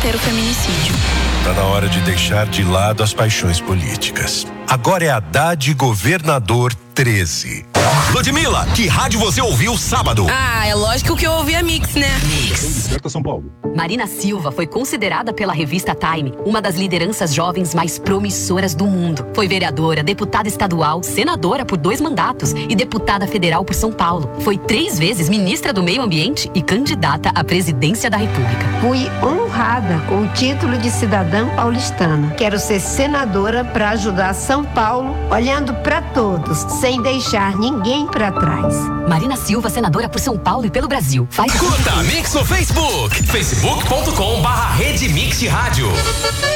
combater o feminicídio. Tá na hora de deixar de lado as paixões políticas. Agora é Haddad Governador 13. Ludmilla, que rádio você ouviu sábado? Ah, é lógico que eu ouvi a Mix, né? Desperta São Paulo. Marina Silva foi considerada pela revista Time uma das lideranças jovens mais promissoras do mundo. Foi vereadora, deputada estadual, senadora por 2 mandatos e deputada federal por São Paulo. Foi 3 vezes ministra do Meio Ambiente e candidata à presidência da República. Fui honrada com o título de cidadã paulistana. Quero ser senadora para ajudar São Paulo, olhando para todos, sem deixar ninguém para trás. Marina Silva, senadora por São Paulo e pelo Brasil. Curta Mix no Facebook. facebook.com/Rede Mix Rádio.